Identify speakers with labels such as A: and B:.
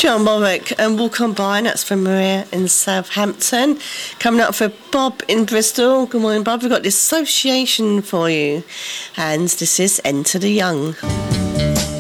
A: John Warwick and Walk On By, and that's for Maria in Southampton. Coming up for Bob in Bristol. Good morning, Bob. We've got the Association for you. And this is Enter the Young.